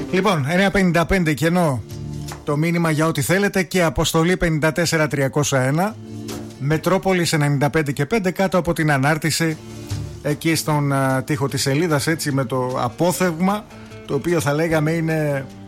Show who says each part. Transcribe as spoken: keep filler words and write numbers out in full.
Speaker 1: Λοιπόν, εννιά πενήντα πέντε κενό το μήνυμα για ό,τι θέλετε και αποστολή πενήντα τέσσερα τριακόσια ένα. Μετρόπολης ενενήντα πέντε και πέντε κάτω από την ανάρτηση εκεί στον α, τοίχο της σελίδας, έτσι, με το απόθευγμα, το οποίο θα λέγαμε είναι